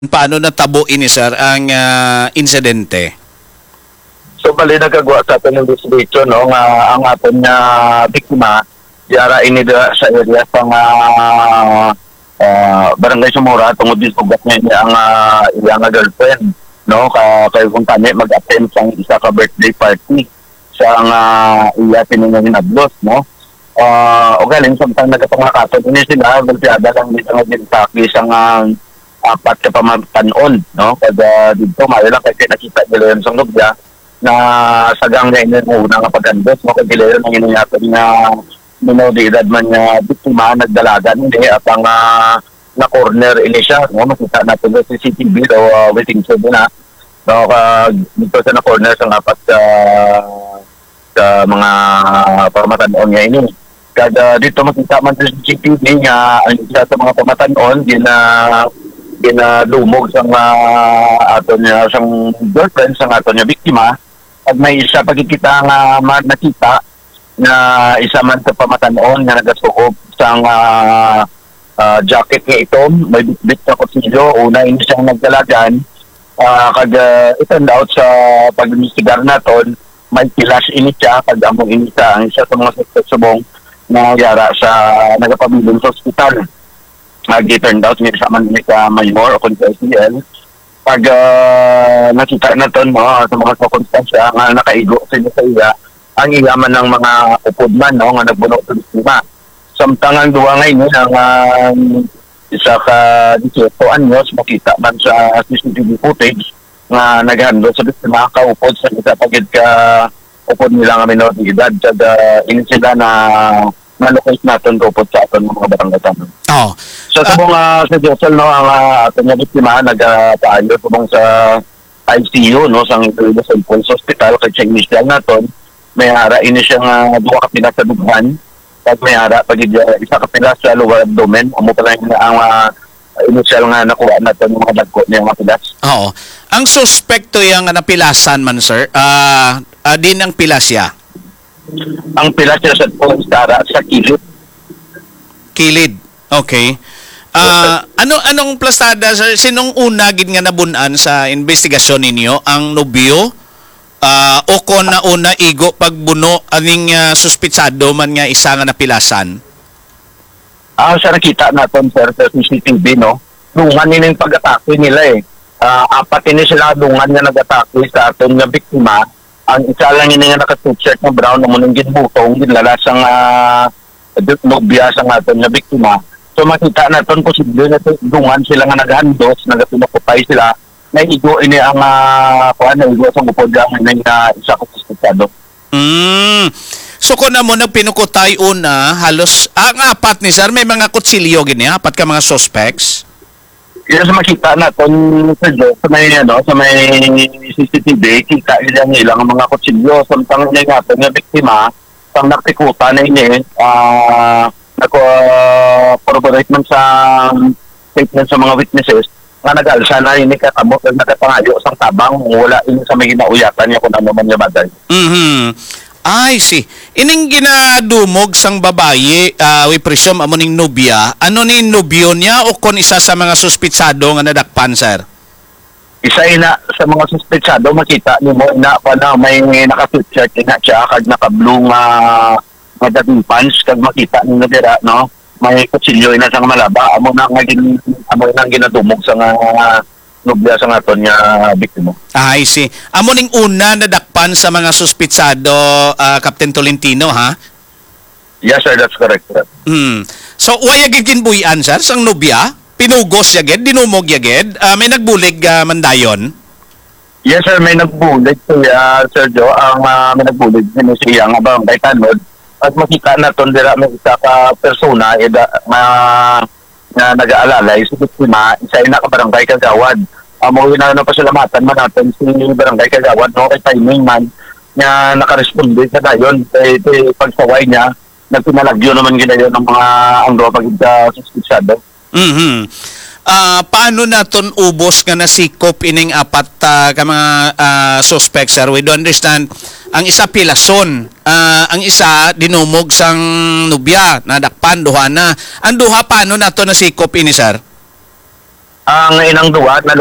Paano natabo ini sir ang insidente? So bali nagagawa sa atin ng investigation no nga ang aton nga biktima yara ini sa area sa nga barangay Sumura tungod din sugat niya ang iyang girlfriend no kay kung tani mag-attend sang isa ka birthday party sa nga iya pinanginablos no. Okay lang samtang nagapangakaton ini sila balsyada lang dito nga gintaki sa nga apat ka pamatanon no kada dito maayo lang kay nakita nila yung sangdog na sagang na ina una nga pagkandos mo kay nang inuyatan nga minor de edad man nga biktima nagdalagan hindi at ang na corner ini siya no makita natin sa CCTV daw waiting so na no dito sa na corner sa apat sa mga pamatanon nga ini kada dito makita man sa CCTV nga ang isa sa mga pamatanon ginalumog sa aton niya sang girlfriend sa aton niya biktima at may isa pagkikita nga nakita na isa man sa pamatanon nga nagasuob sang jacket nga ito may bitbit sa kutsilyo una hindi siyang nagdalagan kag itong out sa pag-investigar naton may pilas ini siya kag among inita ang isa sa mga suspect subong na yara sa nagapabilong sa ospital. Turned out may kasama ni ka Mayor o kung sa SDL pag nakita na ito no, sa mga konstansya nga nakaigo sa iya ang ilaman ng mga upod man no, nga nagbuno sa biktima. Samtang ang duwa ngayon ang isa ka 18 anyos makita man sa CCTV footage nga naghandle sa biktima kaupod sa isa pagid ka upod nila nga minor de edad sa inisida na na-locate natin upod sa aton mga barangay tanon. Oh. So sa mga sa Josel no ang aton nga biktima nagpaayo subong sa ICU no sang St. Paul's Hospital kay Chinese lang naton may hara ini siya nga duha ka pilas sa dughan pag may hara pag isa ka pilas sa lower abdomen amo pala ang initial nga nakuha naton mga dagko niya mga pilas. Oo. Ang suspekto yang napilasan man sir din ang pilasya. Ang pilas niya sa Polstara sa kilid. Kilid. Okay. Anong plastada sir? Sinong una gid nga nabunan sa investigasyon ninyo? Ang nobyo o kon na una igo pagbuno aning suspitsado man nga isa nga napilasan? Sa nakita natin sir sa CCTV no, dungan nining pag-atake nila apat ini sila dungan nga nag-atake sa aton nga biktima. Ang isa lang ini nga naka-t-shirt na brown na munang ginbutong ginlala sang nobya sa aton nga biktima. So makita natin posible na dungan sila nga naghandos, nagapinakupay sila na igo ini ang igo sa upod ang isa ko suspetsado. So kung na mo nagpinukutay una, halos ang apat ni sir, may mga kutsilyo gini, apat ka mga suspects? Yan sa makita natin sa may CCTV, kita ilang mga kutsilyo. Samtang niya natin nga biktima, pang nakikuta na ini, nag-corroborate man sa statement sa mga witnesses, nga nag-alsa na ini kakamot at nakapangayo sang tabang, wala ini sa may ginauyatan niya kung ano man niya bagay. I see. Ining ginadumog sang babaye, we presume amuning nobya. Ano ni nobyo niya o kon isa sa mga suspitsado nga nadakpan, sir? Isa ina sa mga suspitsado makita ni mo ina pa na may naka-t-shirt ina siya kag naka-blue nga dating pants kag makita ni dira no. May kutsilyo ina sang malaba amo na nga ginadumog sa nga nobya sa aton nga biktima. I see. Amo ning una nadakpan sa mga suspitsado, Captain Tolentino, ha? Yes, sir. That's correct, sir. So, wayagid kinbuyan, sir, sang nobya? Pinugos yagid? Dinumog yagid? May nagbulig mandayon? Yes, sir. May nagbulig siya, Sir Joe. May nagbulig din siya nga barangay Tanod. At makita natin dira may isa ka persona na nag-aalalay si biktima isa na kabarangay Kagawad. Mo na pasalamatan man natin si barangay Kagawad no kay timing man nga nakaresponde sa dayon kay pagsaway niya nagpinalagyo naman ginayon ng mga angro pag suspitsado. Paano naton ubos nga nasikop ining apat ka mga suspects, sir? We do understand ang isa pilason, ang isa dinumog sang nobya, nadakpan duha na. Ang duha paano nato nasikop ini, sir? ang inang duwa na